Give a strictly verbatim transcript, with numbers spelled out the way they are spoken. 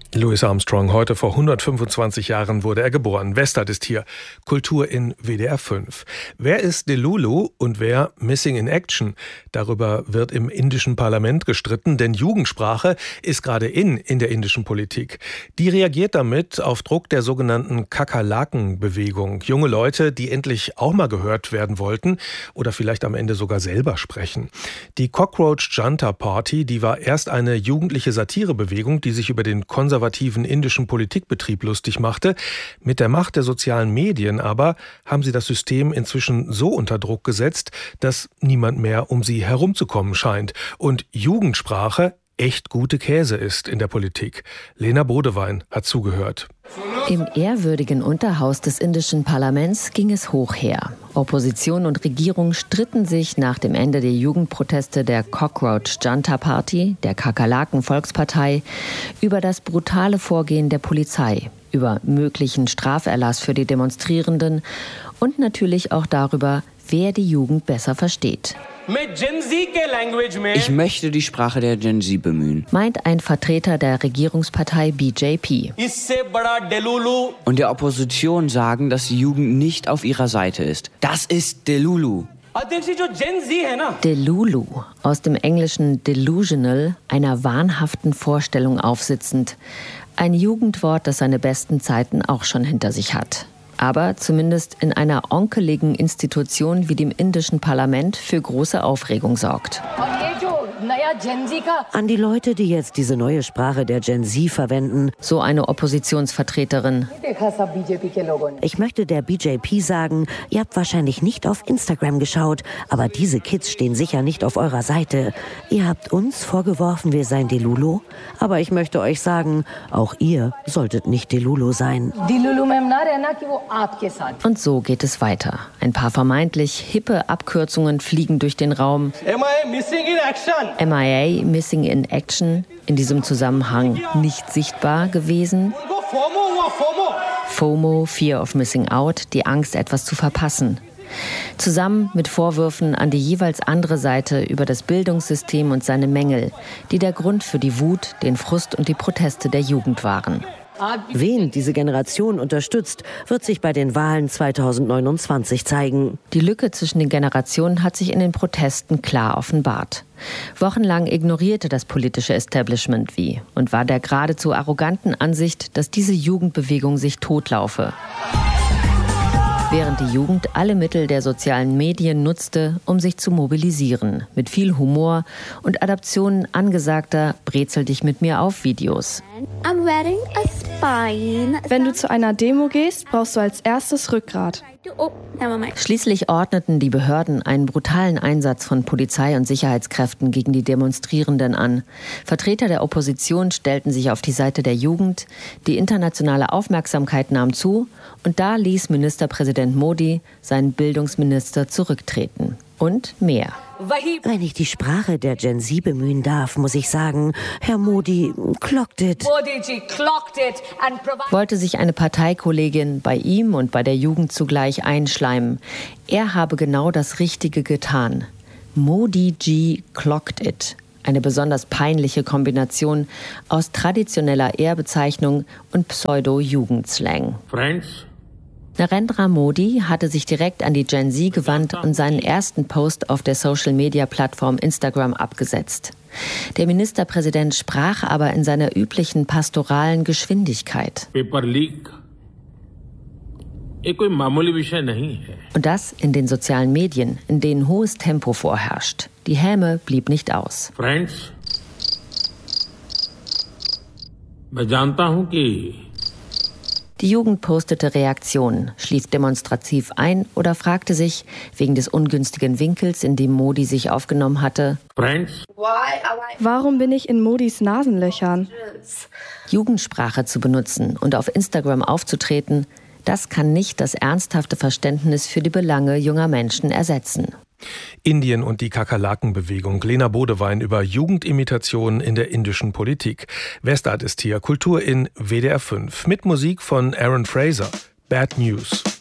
Louis Armstrong, heute vor hundertfünfundzwanzig Jahren wurde er geboren. Westart ist hier. Kultur in W D R fünf. Wer ist Delulu und wer Missing in Action? Darüber wird im indischen Parlament gestritten, denn Jugendsprache ist gerade in in der indischen Politik. Die reagiert damit auf Druck der sogenannten Kakerlaken-Bewegung. Junge Leute, die endlich auch mal gehört werden wollten oder vielleicht am Ende sogar selber sprechen. Die Cockroach Junta Party, die war erst eine jugendliche Satirebewegung, die sich über den konservativen indischen Politikbetrieb lustig machte. Mit der Macht der sozialen Medien aber haben sie das System inzwischen so unter Druck gesetzt, dass niemand mehr um sie herumzukommen scheint. Und Jugendsprache echt gute Käse ist in der Politik. Lena Bodewein hat zugehört. Im ehrwürdigen Unterhaus des indischen Parlaments ging es hoch her. Opposition und Regierung stritten sich nach dem Ende der Jugendproteste der Cockroach Junta Party, der Kakerlaken-Volkspartei, über das brutale Vorgehen der Polizei, über möglichen Straferlass für die Demonstrierenden und natürlich auch darüber, wer die Jugend besser versteht. Ich möchte die Sprache der Gen Z bemühen, meint ein Vertreter der Regierungspartei B J P. Und der Opposition sagen, dass die Jugend nicht auf ihrer Seite ist. Das ist Delulu. Delulu, aus dem englischen delusional, einer wahnhaften Vorstellung aufsitzend. Ein Jugendwort, das seine besten Zeiten auch schon hinter sich hat. Aber zumindest in einer onkeligen Institution wie dem indischen Parlament für große Aufregung sorgt. An die Leute, die jetzt diese neue Sprache der Gen Z verwenden, so eine Oppositionsvertreterin. Ich möchte der B J P sagen, ihr habt wahrscheinlich nicht auf Instagram geschaut, aber diese Kids stehen sicher nicht auf eurer Seite. Ihr habt uns vorgeworfen, wir seien Delulu, aber ich möchte euch sagen, auch ihr solltet nicht Delulu sein. Und so geht es weiter. Ein paar vermeintlich hippe Abkürzungen fliegen durch den Raum. M I A Missing in Action. M I A Missing in Action, in diesem Zusammenhang nicht sichtbar gewesen. FOMO, Fear of Missing Out, die Angst, etwas zu verpassen. Zusammen mit Vorwürfen an die jeweils andere Seite über das Bildungssystem und seine Mängel, die der Grund für die Wut, den Frust und die Proteste der Jugend waren. Wen diese Generation unterstützt, wird sich bei den Wahlen zweitausendneunundzwanzig zeigen. Die Lücke zwischen den Generationen hat sich in den Protesten klar offenbart. Wochenlang ignorierte das politische Establishment wie und war der geradezu arroganten Ansicht, dass diese Jugendbewegung sich totlaufe. Während die Jugend alle Mittel der sozialen Medien nutzte, um sich zu mobilisieren, mit viel Humor und Adaptionen angesagter Brezel-dich-mit-mir-auf-Videos. I'm wearing a spine. Wenn du zu einer Demo gehst, brauchst du als erstes Rückgrat. Oh, never mind. Schließlich ordneten die Behörden einen brutalen Einsatz von Polizei und Sicherheitskräften gegen die Demonstrierenden an. Vertreter der Opposition stellten sich auf die Seite der Jugend, die internationale Aufmerksamkeit nahm zu und da ließ Ministerpräsident Modi seinen Bildungsminister zurücktreten. Und mehr. Wenn ich die Sprache der Gen Z bemühen darf, muss ich sagen, Herr Modi, clocked it. Wollte sich eine Parteikollegin bei ihm und bei der Jugend zugleich einschleimen. Er habe genau das Richtige getan. Modi G clocked it. Eine besonders peinliche Kombination aus traditioneller Ehrbezeichnung und Pseudo-Jugendslang. Friends. Narendra Modi hatte sich direkt an die Gen Z gewandt und seinen ersten Post auf der Social-Media-Plattform Instagram abgesetzt. Der Ministerpräsident sprach aber in seiner üblichen pastoralen Geschwindigkeit. Und das in den sozialen Medien, in denen hohes Tempo vorherrscht. Die Häme blieb nicht aus. Friends, मैं जानता हूं कि Die Jugend postete Reaktionen, schlief demonstrativ ein oder fragte sich, wegen des ungünstigen Winkels, in dem Modi sich aufgenommen hatte, Warum bin ich in Modis Nasenlöchern? Jugendsprache zu benutzen und auf Instagram aufzutreten, das kann nicht das ernsthafte Verständnis für die Belange junger Menschen ersetzen. Indien und die Kakerlaken-Bewegung. Lena Bodewein über Jugendimitationen in der indischen Politik. Westart ist hier. Kultur in W D R fünf. Mit Musik von Aaron Fraser. Bad News.